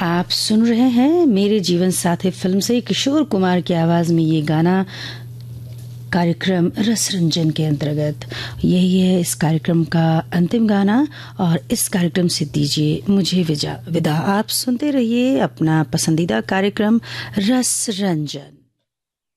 आप सुन रहे हैं मेरे जीवन साथी फिल्म से किशोर कुमार की आवाज में ये गाना, कार्यक्रम रस रंजन के अंतर्गत। यही है इस कार्यक्रम का अंतिम गाना और इस कार्यक्रम से दीजिए मुझे विदा। आप सुनते रहिए अपना पसंदीदा कार्यक्रम रस रंजन।